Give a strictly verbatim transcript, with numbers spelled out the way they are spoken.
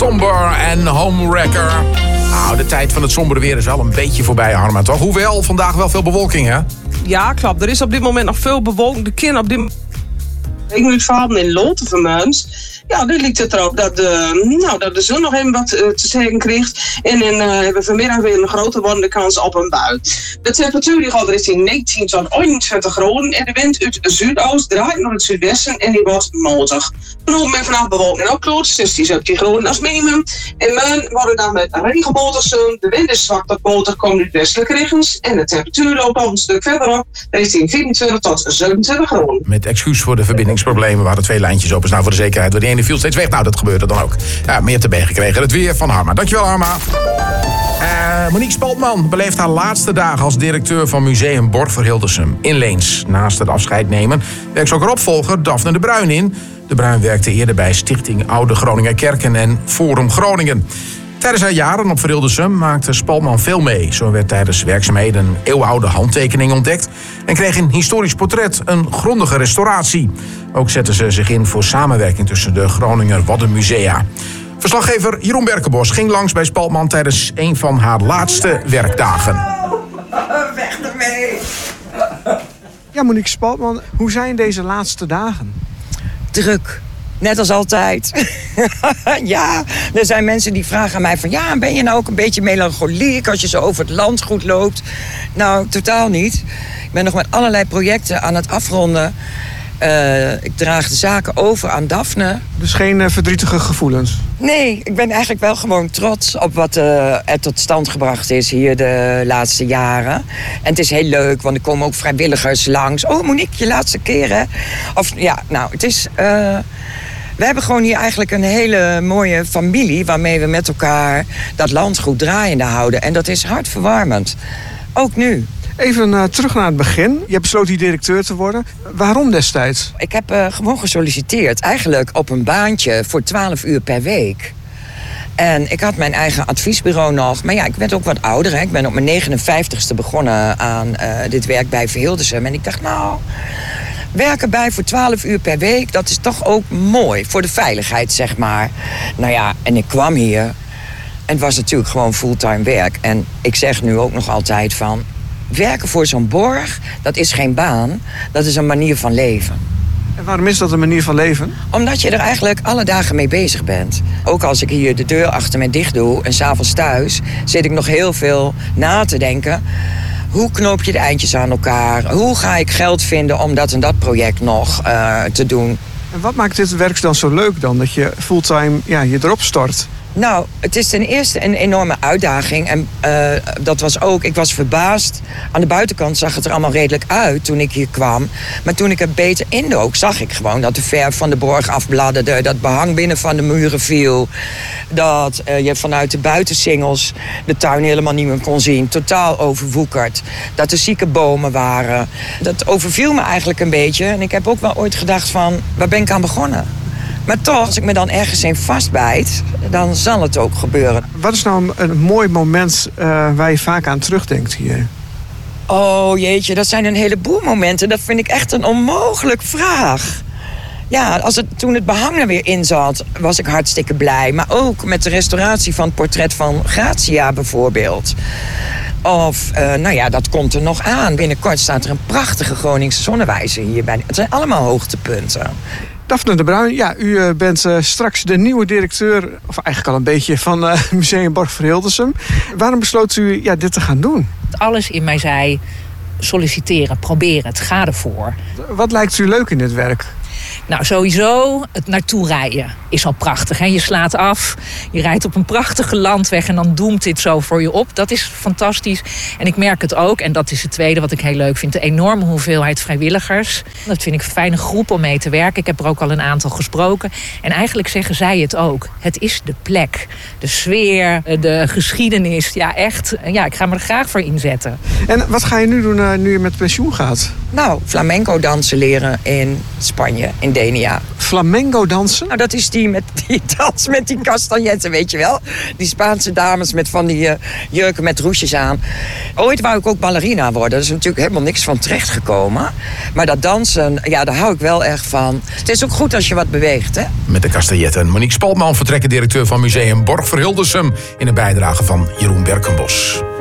Somber en Homewrecker. Nou, de tijd van het sombere weer is wel een beetje voorbij, Harma, toch? Hoewel, vandaag wel veel bewolking, hè? Ja, klopt. Er is op dit moment nog veel bewolking. De kind op dit moment... Ik moet vallen in Lotenvermeuns. Ja, nu lijkt het erop dat de, nou, dat de zon nog even wat uh, te zeggen krijgt. En dan uh, hebben we vanmiddag weer een grote wordende kans op een bui. De temperatuur die gaat richting negentien tot eenentwintig graden. En de wind uit het zuidoost draait naar het zuidwesten en die wordt matig. Vanochtend met vanaf bewolking en opklaart, dus die zeventien graden als minimum. En morgen worden dan met regenboter. De wind is zwak tot boter, komt uit westelijke richtings. En de temperatuur loopt al een stuk verderop richting vierentwintig tot zevenentwintig graden. Met excuus voor de verbindingsproblemen, we hadden twee lijntjes open. Nou, voor de zekerheid, waar de ene viel steeds weg. Nou, dat gebeurde dan ook. Ja, meer te been gekregen. Het weer van Harma. Dankjewel, Harma. Uh, Monique Spaltman beleeft haar laatste dagen als directeur van Museum Borg voor Hildersum in Leens. Naast het afscheid nemen werkt ze ook haar opvolger Daphne de Bruin in. De Bruin werkte eerder bij Stichting Oude Groninger Kerken en Forum Groningen. Tijdens haar jaren op Hildersum maakte Spaltman veel mee. Zo werd tijdens werkzaamheden een eeuwenoude handtekening ontdekt en kreeg een historisch portret een grondige restauratie. Ook zette ze zich in voor samenwerking tussen de Groninger Waddenmusea. Verslaggever Jeroen Berkenbos ging langs bij Spaltman tijdens een van haar laatste werkdagen. Weg ermee! Ja, Monique Spaltman, hoe zijn deze laatste dagen? Druk. Net als altijd. Ja, er zijn mensen die vragen aan mij van... ja, ben je nou ook een beetje melancholiek als je zo over het landgoed loopt? Nou, totaal niet. Ik ben nog met allerlei projecten aan het afronden. Uh, ik draag de zaken over aan Daphne. Dus geen uh, verdrietige gevoelens? Nee, ik ben eigenlijk wel gewoon trots op wat uh, er tot stand gebracht is hier de laatste jaren. En het is heel leuk, want er komen ook vrijwilligers langs. Oh, Monique, je laatste keer, hè? Of ja, nou, het is... Uh, we hebben gewoon hier eigenlijk een hele mooie familie... waarmee we met elkaar dat landgoed draaiende houden. En dat is hartverwarmend. Ook nu. Even uh, terug naar het begin. Je hebt besloten hier directeur te worden. Waarom destijds? Ik heb uh, gewoon gesolliciteerd. Eigenlijk op een baantje voor twaalf uur per week. En ik had mijn eigen adviesbureau nog. Maar ja, ik werd ook wat ouder. Hè. Ik ben op mijn negenenvijftigste begonnen aan uh, dit werk bij Hildersum. En ik dacht, nou... werken bij voor twaalf uur per week, dat is toch ook mooi. Voor de veiligheid, zeg maar. Nou ja, en ik kwam hier. En het was natuurlijk gewoon fulltime werk. En ik zeg nu ook nog altijd van... werken voor zo'n borg, dat is geen baan. Dat is een manier van leven. En waarom is dat een manier van leven? Omdat je er eigenlijk alle dagen mee bezig bent. Ook als ik hier de deur achter me dicht doe... en 's avonds thuis, zit ik nog heel veel na te denken... hoe knoop je de eindjes aan elkaar? Hoe ga ik geld vinden om dat en dat project nog uh, te doen? En wat maakt dit werk dan zo leuk dan? Dat je fulltime ja, je erop stort? Nou, het is ten eerste een enorme uitdaging. En uh, dat was ook, ik was verbaasd. Aan de buitenkant zag het er allemaal redelijk uit toen ik hier kwam. Maar toen ik er beter indook, zag ik gewoon dat de verf van de borg afbladderde. Dat behang binnen van de muren viel. Dat uh, je vanuit de buitensingels de tuin helemaal niet meer kon zien. Totaal overwoekerd. Dat er zieke bomen waren. Dat overviel me eigenlijk een beetje. En ik heb ook wel ooit gedacht van, waar ben ik aan begonnen? Maar toch, als ik me dan ergens in vastbijt, dan zal het ook gebeuren. Wat is nou een, een mooi moment uh, waar je vaak aan terugdenkt hier? Oh jeetje, dat zijn een heleboel momenten. Dat vind ik echt een onmogelijk vraag. Ja, als het, toen het behang er weer in zat, was ik hartstikke blij. Maar ook met de restauratie van het portret van Gratia bijvoorbeeld. Of, uh, nou ja, dat komt er nog aan. Binnenkort staat er een prachtige Groningse zonnewijzer hierbij. Het zijn allemaal hoogtepunten. Daphne de Bruin, ja, u uh, bent uh, straks de nieuwe directeur... of eigenlijk al een beetje van uh, Museum Borg voor Hildersum. Waarom besloot u ja, dit te gaan doen? Alles in mij zei, solliciteren, proberen het, ga ervoor. Wat lijkt u leuk in dit werk? Nou, sowieso het naartoe rijden is al prachtig. Hè? Je slaat af, je rijdt op een prachtige landweg... en dan doemt dit zo voor je op. Dat is fantastisch. En ik merk het ook, en dat is het tweede wat ik heel leuk vind... de enorme hoeveelheid vrijwilligers. Dat vind ik een fijne groep om mee te werken. Ik heb er ook al een aantal gesproken. En eigenlijk zeggen zij het ook. Het is de plek, de sfeer, de geschiedenis. Ja, echt. Ja, ik ga me er graag voor inzetten. En wat ga je nu doen uh, nu je met pensioen gaat? Nou, flamenco dansen leren in Spanje. in Denia. Flamenco dansen? Nou, dat is die met die dans met die castagnetten, weet je wel. Die Spaanse dames met van die uh, jurken met roesjes aan. Ooit wou ik ook ballerina worden. Er is natuurlijk helemaal niks van terecht gekomen. Maar dat dansen, ja, daar hou ik wel erg van. Het is ook goed als je wat beweegt, hè? Met de castagnetten. Monique Spaltman, vertrekkend directeur van Museum Borg Verhildersum, in een bijdrage van Jeroen Berkenbos.